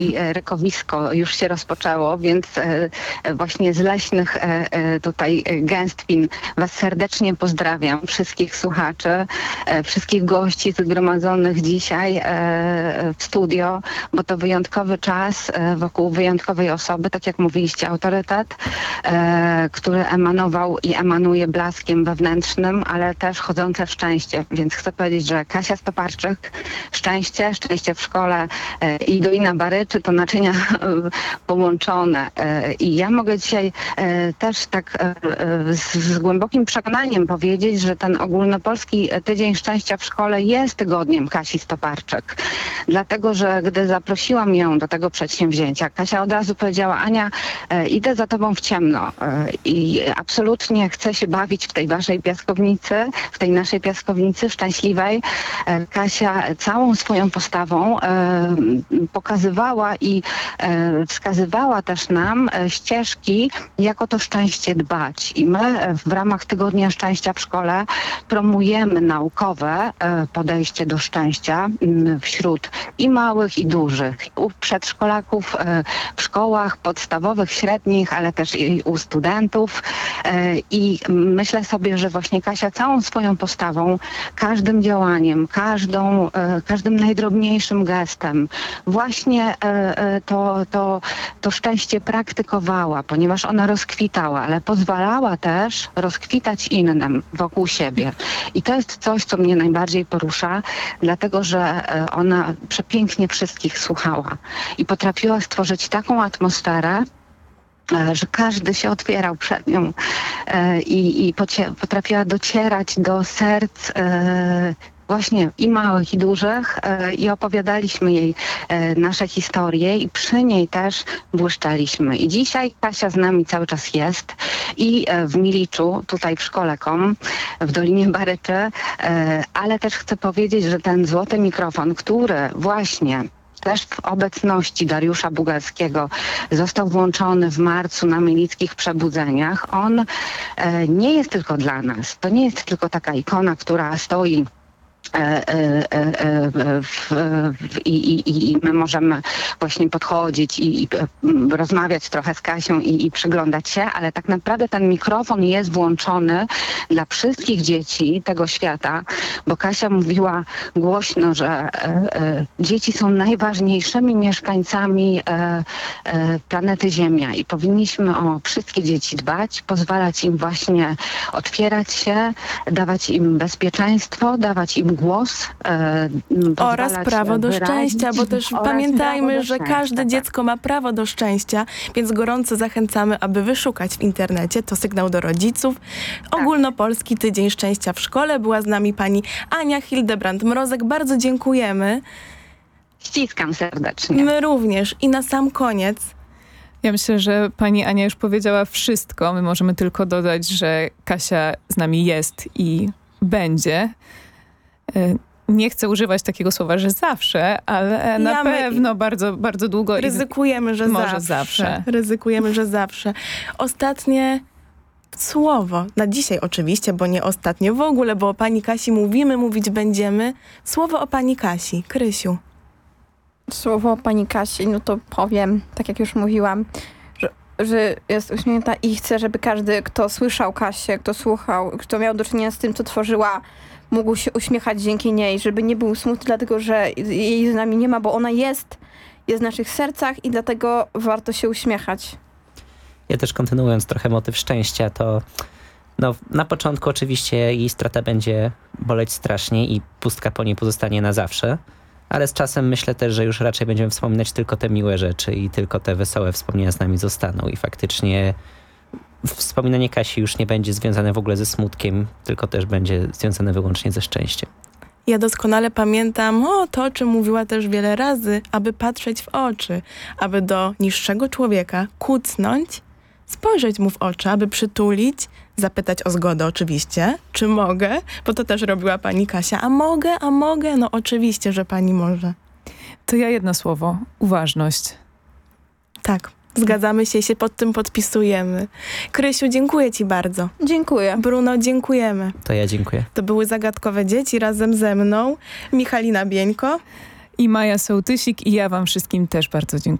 rykowisko już się rozpoczęło, więc właśnie z leśnych tutaj gęstwin was serdecznie pozdrawiam, wszystkich słuchaczy, wszystkich gości zgromadzonych dzisiaj w studio, bo to wyjątkowy czas wokół wyjątkowej osoby, tak jak mówiliście, autorytet, który emanował i emanuje blaskiem wewnętrznym, ale też chodzące w szczęście. Więc chcę powiedzieć, że Kasia Stoparczyk, szczęście w szkole i Dolina Baryczy to naczynia połączone. I ja mogę dzisiaj też tak z głębokim przekonaniem powiedzieć, że ten ogólnopolski Tydzień Szczęścia w Szkole jest tygodniem Kasi Stoparczyk. Dlatego, że gdy zaprosiłam ją do tego przedsięwzięcia, Kasia od razu powiedziała: Ania, idę za tobą w ciemno i absolutnie chcę się bawić w tej waszej piaskownicy, w tej naszej piaskownicy szczęśliwej. Kasia całą swoją postawą pokazywała i wskazywała też nam ścieżki, jak o to szczęście dbać. I my w ramach Tygodnia Szczęścia w Szkole promujemy naukowe podejście do szczęścia wśród i małych, i dużych, u przedszkolaków, w szkołach podstawowych, średnich, ale też i u studentów. I myślę sobie, że właśnie Kasia całą swoją postawą, każdym działaniem, każdym najdrobniejszym gestem właśnie to szczęście praktykowała, ponieważ ona rozkwitała, ale pozwalała też rozkwitać innym wokół siebie. I to jest coś, co mnie najbardziej porusza, dlatego że ona przepięknie wszystkich słuchała i potrafiła stworzyć taką atmosferę, że każdy się otwierał przed nią i potrafiła docierać do serc właśnie i małych, i dużych, i opowiadaliśmy jej nasze historie i przy niej też błyszczeliśmy. I dzisiaj Kasia z nami cały czas jest i w Miliczu, tutaj w Szkole.com, w Dolinie Baryczy, ale też chcę powiedzieć, że ten złoty mikrofon, który właśnie też w obecności Dariusza Bugalskiego został włączony w marcu na Milickich Przebudzeniach, on nie jest tylko dla nas. To nie jest tylko ikona, która stoi i my możemy właśnie podchodzić i rozmawiać trochę z Kasią i przyglądać się, ale tak naprawdę ten mikrofon jest włączony dla wszystkich dzieci tego świata, bo Kasia mówiła głośno, że dzieci są najważniejszymi mieszkańcami planety Ziemia i powinniśmy o wszystkie dzieci dbać, pozwalać im właśnie otwierać się, dawać im bezpieczeństwo, dawać im głos. Oraz prawo do szczęścia, bo też pamiętajmy, że każde dziecko ma prawo do szczęścia, więc gorąco zachęcamy, aby wyszukać w internecie. To sygnał do rodziców. Ogólnopolski Tydzień Szczęścia w Szkole. Była z nami pani Ania Hildebrand-Mrozek. Bardzo dziękujemy. Ściskam serdecznie. My również. I na sam koniec ja myślę, że pani Ania już powiedziała wszystko. My możemy tylko dodać, że Kasia z nami jest i będzie. Nie chcę używać takiego słowa, że zawsze, ale na pewno bardzo, bardzo długo. Ryzykujemy, że może zawsze. Ryzykujemy, że zawsze. Ostatnie słowo, na dzisiaj oczywiście, bo nie ostatnie w ogóle, bo o pani Kasi mówić będziemy. Słowo o pani Kasi. Krysiu. Słowo o pani Kasi, no to powiem, tak jak już mówiłam, że jest uśmiechnięta i chcę, żeby każdy, kto słyszał Kasię, kto słuchał, kto miał do czynienia z tym, co tworzyła, mógł się uśmiechać dzięki niej, żeby nie był smutny, dlatego że jej z nami nie ma, bo ona jest w naszych sercach i dlatego warto się uśmiechać. Ja też kontynuując trochę motyw szczęścia, to na początku oczywiście jej strata będzie boleć strasznie i pustka po niej pozostanie na zawsze, ale z czasem myślę też, że już raczej będziemy wspominać tylko te miłe rzeczy i tylko te wesołe wspomnienia z nami zostaną i faktycznie wspominanie Kasi już nie będzie związane w ogóle ze smutkiem, tylko też będzie związane wyłącznie ze szczęściem. Ja doskonale pamiętam to, o czym mówiła też wiele razy, aby patrzeć w oczy, aby do niższego człowieka kucnąć, spojrzeć mu w oczy, aby przytulić, zapytać o zgodę oczywiście, czy mogę, bo to też robiła pani Kasia. A mogę? No oczywiście, że pani może. To ja jedno słowo. Uważność. Tak. Zgadzamy się i się pod tym podpisujemy. Krysiu, dziękuję ci bardzo. Dziękuję. Bruno, dziękujemy. To ja dziękuję. To były Zagadkowe Dzieci razem ze mną. Michalina Bieńko. i Maja Sołtysik i ja wam wszystkim też bardzo dziękuję.